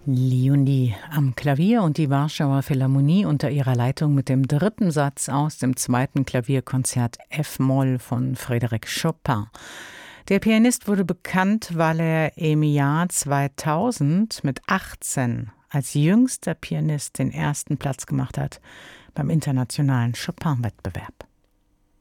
Liundi am Klavier und die Warschauer Philharmonie unter ihrer Leitung mit dem dritten Satz aus dem zweiten Klavierkonzert F-Moll von Frédéric Chopin. Der Pianist wurde bekannt, weil er im Jahr 2000 mit 18 als jüngster Pianist den ersten Platz gemacht hat beim internationalen Chopin-Wettbewerb.